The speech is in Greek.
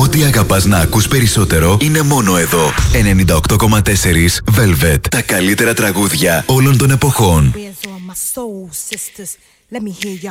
Ό,τι αγαπάς να ακούς περισσότερο είναι μόνο εδώ. 98,4 Velvet. Τα καλύτερα τραγούδια όλων των εποχών.